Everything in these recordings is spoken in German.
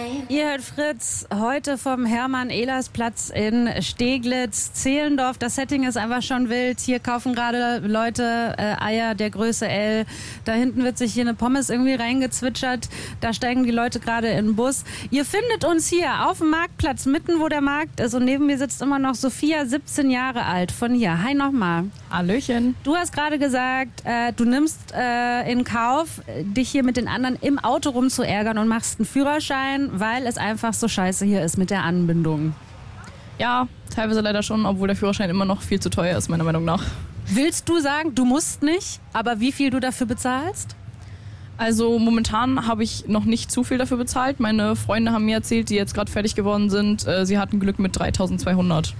Ihr hört Fritz, heute vom Hermann-Ehlers-Platz in Steglitz-Zehlendorf. Das Setting ist einfach schon wild. Hier kaufen gerade Leute Eier der Größe L. Da hinten wird sich hier eine Pommes irgendwie reingezwitschert. Da steigen die Leute gerade in den Bus. Ihr findet uns hier auf dem Marktplatz, mitten wo der Markt ist. Und neben mir sitzt immer noch Sophia, 17 Jahre alt, von hier. Hi nochmal. Hallöchen. Du hast gerade gesagt, du nimmst in Kauf, dich hier mit den anderen im Auto rumzuärgern und machst einen Führerschein, weil es einfach so scheiße hier ist mit der Anbindung. Ja, teilweise leider schon, obwohl der Führerschein immer noch viel zu teuer ist, meiner Meinung nach. Willst du sagen, du musst nicht, aber wie viel du dafür bezahlst? Also momentan habe ich noch nicht zu viel dafür bezahlt. Meine Freunde haben mir erzählt, die jetzt gerade fertig geworden sind, sie hatten Glück mit 3.200.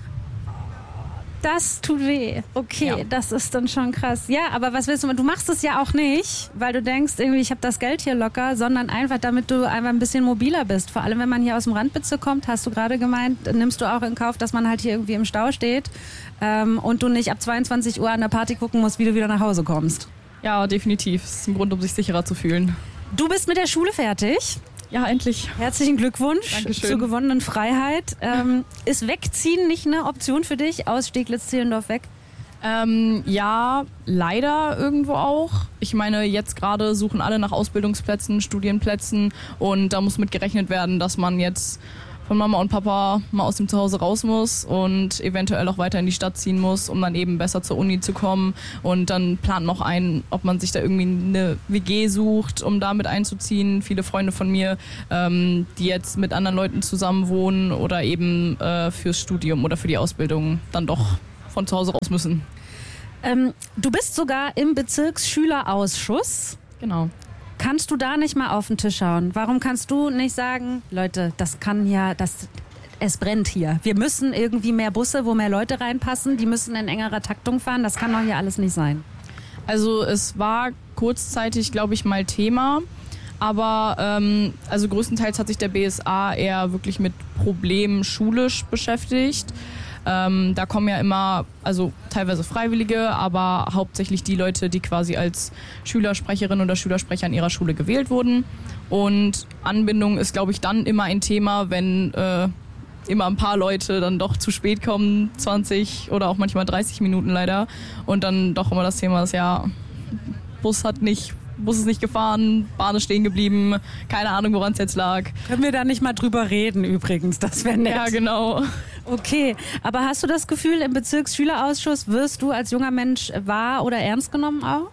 Das tut weh. Okay, ja. Das ist dann schon krass. Ja, aber was willst du? Du machst es ja auch nicht, weil du denkst, irgendwie, ich habe das Geld hier locker, sondern einfach, damit du einfach ein bisschen mobiler bist. Vor allem, wenn man hier aus dem Randbezirk kommt, hast du gerade gemeint, nimmst du auch in Kauf, dass man halt hier irgendwie im Stau steht und du nicht ab 22 Uhr an der Party gucken musst, wie du wieder nach Hause kommst. Ja, definitiv. Das ist ein Grund, um sich sicherer zu fühlen. Du bist mit der Schule fertig? Ja, endlich. Herzlichen Glückwunsch Dankeschön. zur gewonnenen Freiheit. Ist Wegziehen nicht eine Option für dich, aus Steglitz-Zehlendorf weg? Ja, leider irgendwo auch. Ich meine, jetzt gerade suchen alle nach Ausbildungsplätzen, Studienplätzen und da muss mit gerechnet werden, dass man jetzt von Mama und Papa mal aus dem Zuhause raus muss und eventuell auch weiter in die Stadt ziehen muss, um dann eben besser zur Uni zu kommen. Und dann plant noch ein, ob man sich da irgendwie eine WG sucht, um da mit einzuziehen. Viele Freunde von mir, die jetzt mit anderen Leuten zusammen wohnen oder eben fürs Studium oder für die Ausbildung dann doch von zu Hause raus müssen. Du bist sogar im Bezirksschülerausschuss. Genau. Kannst du da nicht mal auf den Tisch schauen? Warum kannst du nicht sagen, Leute, es brennt hier. Wir müssen irgendwie mehr Busse, wo mehr Leute reinpassen. Die müssen in engerer Taktung fahren. Das kann doch hier alles nicht sein. Also es war kurzzeitig, glaube ich, mal Thema. Aber also größtenteils hat sich der BSA eher wirklich mit Problemen schulisch beschäftigt. Da kommen ja immer, also teilweise Freiwillige, aber hauptsächlich die Leute, die quasi als Schülersprecherin oder Schülersprecher in ihrer Schule gewählt wurden. Und Anbindung ist, glaube ich, dann immer ein Thema, wenn immer ein paar Leute dann doch zu spät kommen, 20 oder auch manchmal 30 Minuten leider. Und dann doch immer das Thema ist, ja, Bus ist nicht gefahren, Bahn ist stehen geblieben, keine Ahnung, woran es jetzt lag. Können wir da nicht mal drüber reden übrigens, das wäre nett. Ja, genau. Okay, aber hast du das Gefühl, im Bezirksschülerausschuss wirst du als junger Mensch wahr oder ernst genommen auch?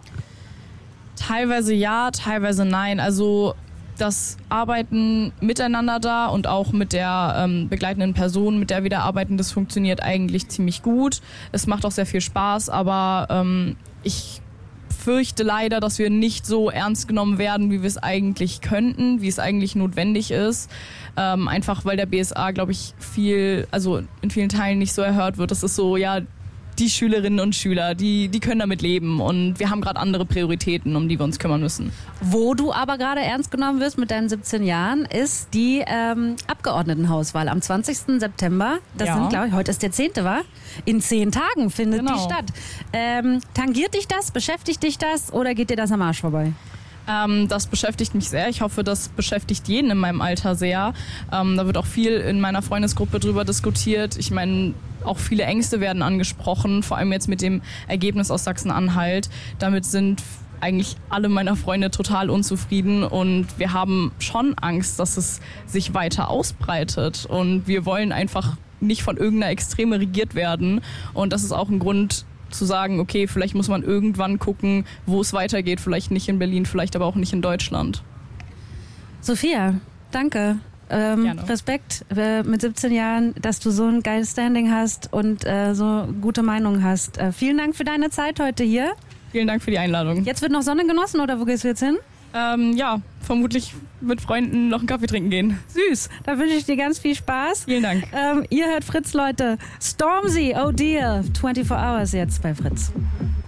Teilweise ja, teilweise nein. Also das Arbeiten miteinander da und auch mit der begleitenden Person, mit der wir da arbeiten, das funktioniert eigentlich ziemlich gut. Es macht auch sehr viel Spaß, aber ich fürchte leider, dass wir nicht so ernst genommen werden, wie wir es eigentlich könnten, wie es eigentlich notwendig ist. Einfach weil der BSA, glaube ich, in vielen Teilen nicht so erhört wird. Das ist so, ja, die Schülerinnen und Schüler, die können damit leben und wir haben gerade andere Prioritäten, um die wir uns kümmern müssen. Wo du aber gerade ernst genommen wirst mit deinen 17 Jahren, ist die Abgeordnetenhauswahl am 20. September. Das sind, glaube ich, heute ist der 10., wa? In 10 Tagen findet die statt. Tangiert dich das? Beschäftigt dich das? Oder geht dir das am Arsch vorbei? Das beschäftigt mich sehr. Ich hoffe, das beschäftigt jeden in meinem Alter sehr. Da wird auch viel in meiner Freundesgruppe drüber diskutiert. Ich meine, auch viele Ängste werden angesprochen, vor allem jetzt mit dem Ergebnis aus Sachsen-Anhalt. Damit sind eigentlich alle meiner Freunde total unzufrieden und wir haben schon Angst, dass es sich weiter ausbreitet und wir wollen einfach nicht von irgendeiner Extreme regiert werden und das ist auch ein Grund zu sagen, okay, vielleicht muss man irgendwann gucken, wo es weitergeht, vielleicht nicht in Berlin, vielleicht aber auch nicht in Deutschland. Sophia, danke. Respekt mit 17 Jahren, dass du so ein geiles Standing hast und so gute Meinung hast. Vielen Dank für deine Zeit heute hier. Vielen Dank für die Einladung. Jetzt wird noch Sonne genossen oder wo gehst du jetzt hin? Ja, vermutlich mit Freunden noch einen Kaffee trinken gehen. Süß, da wünsche ich dir ganz viel Spaß. Vielen Dank. Ihr hört Fritz, Leute. Stormzy, oh dear, 24 Hours jetzt bei Fritz.